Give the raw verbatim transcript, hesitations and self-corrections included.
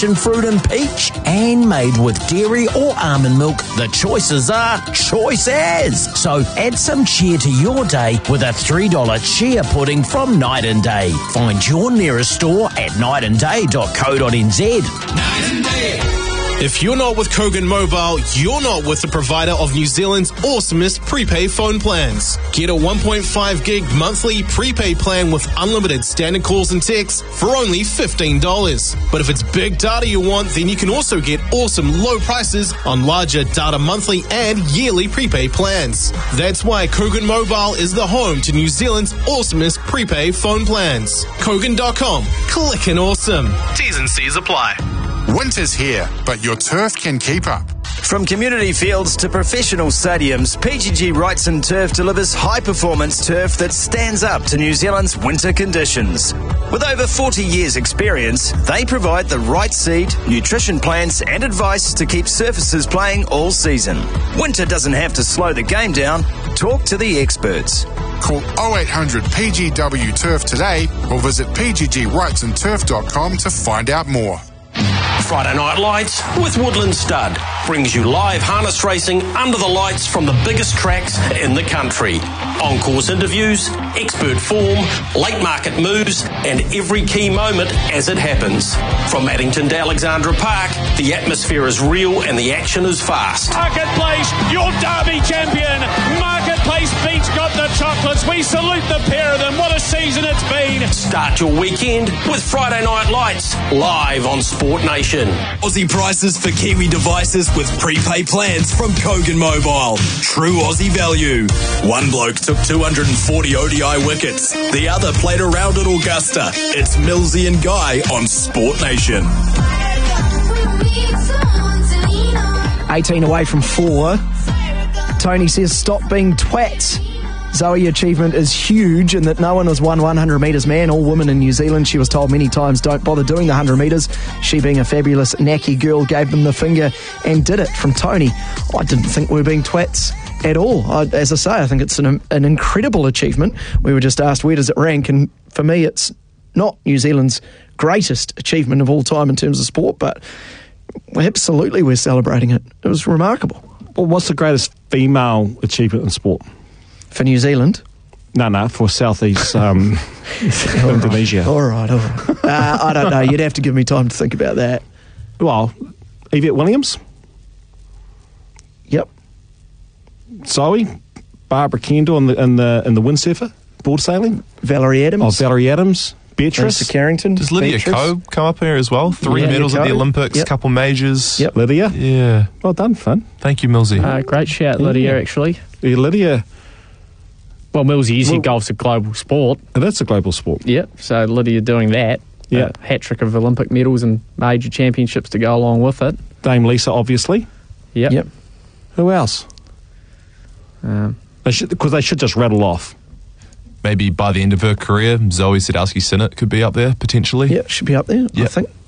passion fruit and peach, and made with dairy or almond milk. The choices are choices. So add some cheer to your day with a three dollars cheer pudding from Night and Day. Find your nearest store at night and day dot co dot n z. Night and Day. If you're not with Kogan Mobile, you're not with the provider of New Zealand's awesomest prepaid phone plans. Get a one point five gig monthly prepaid plan with unlimited standard calls and texts for only fifteen dollars. But if it's big data you want, then you can also get awesome low prices on larger data monthly and yearly prepaid plans. That's why Kogan Mobile is the home to New Zealand's awesomest prepaid phone plans. Kogan dot com. Clickin' awesome. T's and C's apply. Winter's here, but your turf can keep up. From community fields to professional stadiums, P G G Wrightson Turf delivers high-performance turf that stands up to New Zealand's winter conditions. With over forty years' experience, they provide the right seed, nutrition plans and advice to keep surfaces playing all season. Winter doesn't have to slow the game down. Talk to the experts. Call oh eight hundred P G W Turf today or visit p g g wrightson turf dot com to find out more. Friday Night Lights with Woodland Stud brings you live harness racing under the lights from the biggest tracks in the country. On-course interviews, expert form, late market moves, and every key moment as it happens. From Addington to Alexandra Park, the atmosphere is real and the action is fast. Marketplace, your Derby champion. Marketplace beats Got the Chocolates. We salute the pair of them. What a season it's been. Start your weekend with Friday Night Lights live on Sport Nation. Aussie prices for Kiwi devices with prepaid plans from Kogan Mobile. True Aussie value. One bloke took two hundred forty O D I wickets. The other played around at Augusta. It's Millsy and Guy on Sport Nation. eighteen away from four. Tony says, stop being twats. Zoe achievement is huge in that no one has won one hundred metres, man. All women in New Zealand, she was told many times, don't bother doing the one hundred metres. She, being a fabulous knacky girl, gave them the finger and did it. From Tony, I didn't think we were being twats at all. I, as I say, I think it's an, an incredible achievement. We were just asked, where does it rank? And for me, it's not New Zealand's greatest achievement of all time in terms of sport, but absolutely we're celebrating it. It was remarkable. Well, what's the greatest female achievement in sport? For New Zealand? No, no, for Southeast um, Indonesia. All right, all right. Uh, I don't know. You'd have to give me time to think about that. Well, Yvette Williams. Yep. Zoe, Barbara Kendall in the in the in the windsurfer board sailing. Valerie Adams. Oh, Valerie Adams. Beatrice. Lisa Carrington. Does Lydia Beatrice. Coe come up here as well? Three Yeah. medals Lydia at the Coe. Olympics, Yep. couple majors. Yep. Lydia. Yeah. Well done, Finn. Thank you, Millsy. Uh, great shout, Lydia, Yeah. actually. Yeah, Lydia. Well, Millsy, you Well- said golf's a global sport. That's a global sport. Yep, so Lydia doing that. Yeah. Uh, hat-trick of Olympic medals and major championships to go along with it. Dame Lisa, obviously. Yep. Yep. Who else? Um, They should, because they should just rattle off. Maybe by the end of her career, Zoe Sadowski-Synnott could be up there, potentially. Yeah, should be up there, I Yep. think.